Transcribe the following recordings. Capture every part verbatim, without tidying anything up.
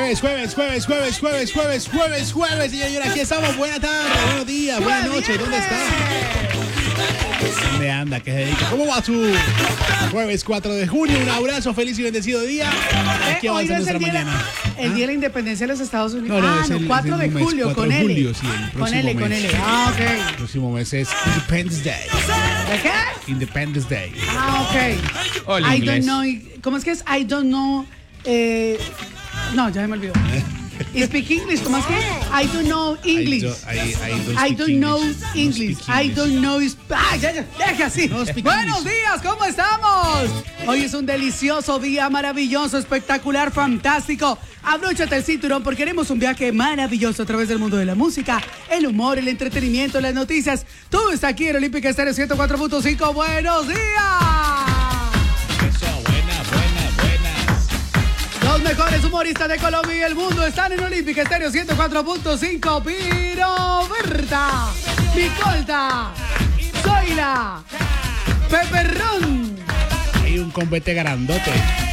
Jueves, jueves, jueves, jueves, jueves, jueves, jueves, jueves, señora, aquí estamos. Buenas tardes, buenos días, buenas noches. ¿Dónde está? ¿Dónde anda? ¿Qué se dedica? ¿Cómo va su jueves cuatro de junio? Un abrazo, feliz y bendecido día. Aquí Eh, hoy avanza no es nuestra el día, mañana. el ¿Ah? día de la independencia de los Estados Unidos. No, no, ah, es no, el- cuatro es de el mes, julio, cuatro con de L. julio, sí, el con próximo L, con mes. L. Ah, ok. El próximo mes es Independence Day. ¿De qué? Independence Day. Ah, ok. Hola, I don't inglés. know. ¿Cómo es que es? I don't know. Eh, no, ya se me olvidó. Speak English, ¿cómo es que? I don't know English. I don't- I- I don't I speak don't know English. No English. speak I English. don't know. is- Ah, ya, ya, deja así. No speak Buenos English. días, ¿cómo estamos? Hoy es un delicioso día, maravilloso, espectacular, fantástico. Abróchate el cinturón porque haremos un viaje maravilloso a través del mundo de la música, el humor, el entretenimiento, las noticias. Todo está aquí en Olímpica Estéreo ciento cuatro punto cinco. ¡Buenos días! Eso, buenas, buenas, buenas. Los mejores humoristas de Colombia y el mundo están en Olímpica Estéreo ciento cuatro punto cinco. Piro Berta, Micolta, Zoila, Peperrón. Hay un combate grandote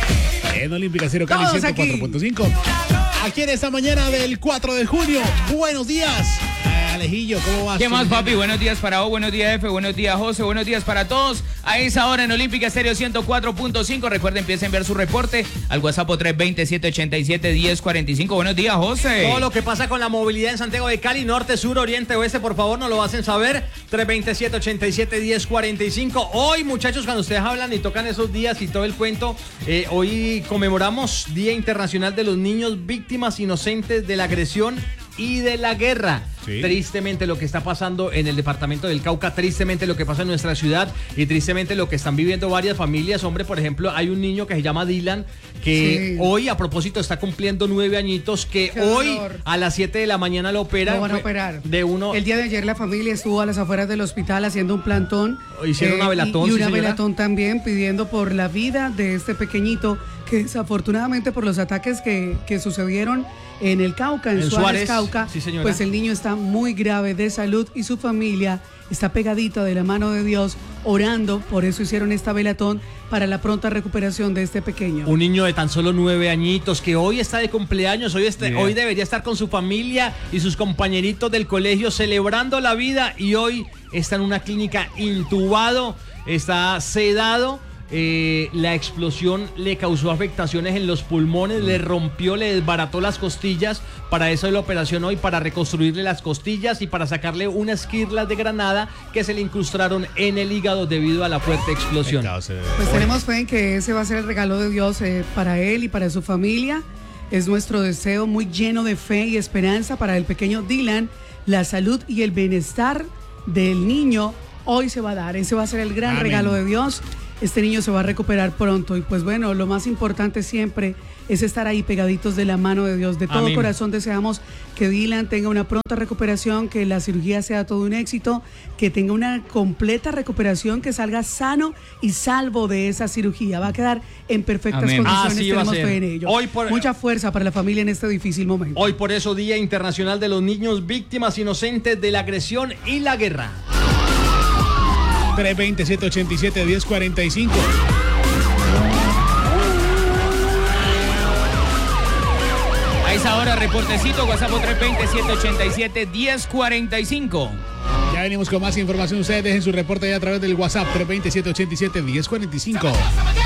en Olímpica Cero Cali Todos ciento cuatro punto cinco. Aquí en esta mañana del cuatro de junio. Buenos días. Eh, Alejillo, ¿cómo vas? ¿Qué más, papi? Buenos días para O, buenos días, F, buenos días, José, buenos días para todos. A esa hora en Olímpica Estéreo ciento cuatro punto cinco. Recuerden, empiecen a enviar su reporte al WhatsApp tres dos cero, siete ocho siete, uno cero cuatro cinco. Buenos días, José. Todo lo que pasa con la movilidad en Santiago de Cali, norte, sur, oriente, oeste, por favor, nos lo hacen saber. tres dos cero, siete ocho siete, uno cero cuatro cinco. Hoy, muchachos, cuando ustedes hablan y tocan esos días y todo el cuento, eh, hoy conmemoramos Día Internacional de los Niños Víctimas Inocentes de la Agresión y de la Guerra. Sí. Tristemente lo que está pasando en el departamento del Cauca, tristemente lo que pasa en nuestra ciudad y tristemente lo que están viviendo varias familias. Hombre, por ejemplo, hay un niño que se llama Dylan que Sí. hoy a propósito está cumpliendo nueve añitos, que Qué hoy dolor. a las siete de la mañana lo operan. Lo van a Fue operar. De uno. El día de ayer la familia estuvo a las afueras del hospital haciendo un plantón. Hicieron una velatón, Y, y sí, una señora. velatón también pidiendo por la vida de este pequeñito que desafortunadamente por los ataques que, que sucedieron en el Cauca, en, En Suárez, Suárez, Cauca, sí, señora. pues el niño está muy grave de salud y su familia está pegadita de la mano de Dios orando. Por eso hicieron esta velatón para la pronta recuperación de este pequeño. Un niño de tan solo nueve añitos que hoy está de cumpleaños, hoy, este, Yeah. hoy debería estar con su familia y sus compañeritos del colegio celebrando la vida y hoy está en una clínica intubado, está sedado. Eh, la explosión le causó afectaciones en los pulmones, le rompió, le desbarató las costillas. Para eso es la operación hoy, para reconstruirle las costillas y para sacarle unas quirlas de granada que se le incrustaron en el hígado debido a la fuerte explosión. Pues tenemos fe en que ese va a ser el regalo de Dios eh, para él y para su familia. Es nuestro deseo muy lleno de fe y esperanza para el pequeño Dylan. La salud y el bienestar del niño hoy se va a dar. Ese va a ser el gran Amén. regalo de Dios. Este niño se va a recuperar pronto. Y pues bueno, lo más importante siempre es estar ahí pegaditos de la mano de Dios. De todo Amén. corazón deseamos que Dylan tenga una pronta recuperación, que la cirugía sea todo un éxito, que tenga una completa recuperación, que salga sano y salvo de esa cirugía. Va a quedar en perfectas Amén. condiciones, Así va a tenemos ser. fe en ello. Hoy por- Mucha fuerza para la familia en este difícil momento. Hoy por eso Día Internacional de los Niños Víctimas Inocentes de la Agresión y la Guerra. tres dos cero, siete ocho siete, uno cero cuatro cinco. A esa hora, reportecito, WhatsApp tres dos cero, siete ocho siete, uno cero cuatro cinco. Ya venimos con más información. Ustedes dejen su reporte ahí a través del WhatsApp tres dos cero, siete ocho siete, uno cero cuatro cinco.